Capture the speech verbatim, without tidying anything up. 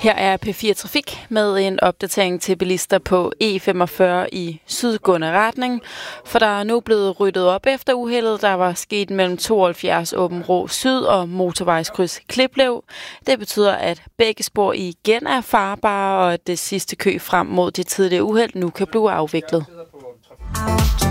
Her er P fire Trafik med en opdatering til bilister på E femogfyrre i sydgående retning, for der er nu blevet ryddet op efter uheldet, der var sket mellem tooghalvfjerds Åben Rå Syd og motorvejskryds Kliplev. Det betyder, at begge spor igen er farbare, og at det sidste kø frem mod det tidligere uheld nu kan blive afviklet.